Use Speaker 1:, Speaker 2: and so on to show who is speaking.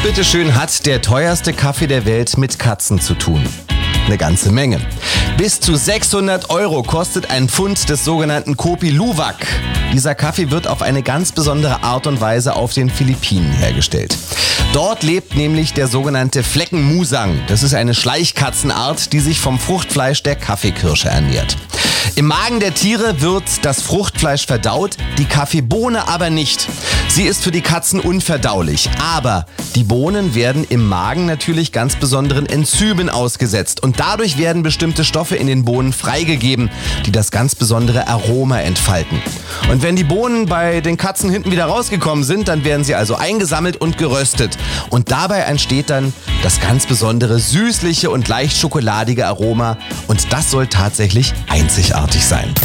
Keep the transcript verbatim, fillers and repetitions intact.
Speaker 1: bitteschön hat der teuerste Kaffee der Welt mit Katzen zu tun? Eine ganze Menge. Bis zu sechshundert Euro kostet ein Pfund des sogenannten Kopi Luwak. Dieser Kaffee wird auf eine ganz besondere Art und Weise auf den Philippinen hergestellt. Dort lebt nämlich der sogenannte Fleckenmusang. Das ist eine Schleichkatzenart, die sich vom Fruchtfleisch der Kaffeekirsche ernährt. Im Magen der Tiere wird das Fruchtfleisch verdaut, die Kaffeebohne aber nicht. Sie ist für die Katzen unverdaulich, aber die Bohnen werden im Magen natürlich ganz besonderen Enzymen ausgesetzt und dadurch werden bestimmte Stoffe in den Bohnen freigegeben, die das ganz besondere Aroma entfalten. Und wenn die Bohnen bei den Katzen hinten wieder rausgekommen sind, dann werden sie also eingesammelt und geröstet. Und dabei entsteht dann das ganz besondere süßliche und leicht schokoladige Aroma und das soll tatsächlich einzigartig sein.